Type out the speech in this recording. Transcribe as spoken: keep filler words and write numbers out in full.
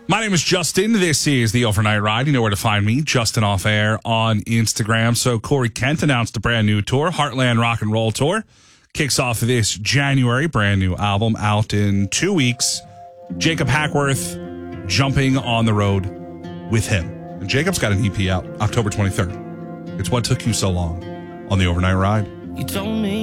My name is Justin. This is the Overnight Ride. You know where to find me, Justin Off Air on Instagram. So Corey Kent announced a brand new tour, Heartland Rock and Roll Tour. Kicks off this January. Brand new album out in two weeks. Jacob Hackworth jumping on the road with him. And Jacob's got an E P out October twenty-third. It's What Took You So Long on the Overnight Ride. You told me